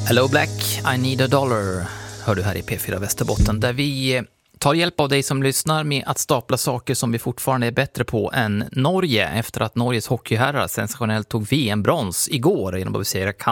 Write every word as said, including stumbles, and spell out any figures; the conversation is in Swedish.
Hello Black, I need a dollar, hör du här i P fyra Västerbotten, där vi tar hjälp av dig som lyssnar med att stapla saker som vi fortfarande är bättre på än Norge, efter att Norges hockeyherrar sensationellt tog V M-brons igår genom att besegra